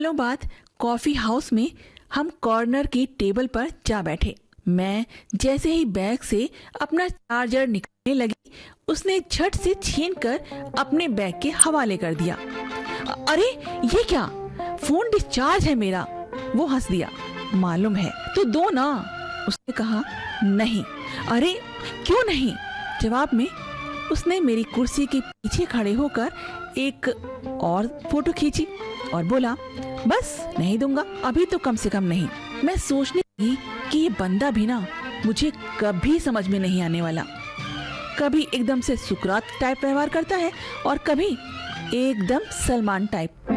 सालों बाद coffee house में हम कॉर्नर की टेबल पर जा बैठे। मैं जैसे ही बैग से अपना चार्जर निकालने लगी, उसने झट से छीनकर अपने बैग के हवाले कर दिया। अरे ये क्या, फोन डिस्चार्ज है मेरा। वो हंस दिया। मालूम है तो दो ना, उसने कहा। नहीं। अरे क्यों नहीं? जवाब में उसने मेरी कुर्सी के पीछे खड़े होकर एक और फोटो खींची और बोला, बस नहीं दूंगा अभी तो, कम से कम नहीं। मैं सोचने लगी कि ये बंदा भी ना मुझे कभी समझ में नहीं आने वाला। कभी एकदम से सुकरात टाइप व्यवहार करता है और कभी एकदम सलमान टाइप।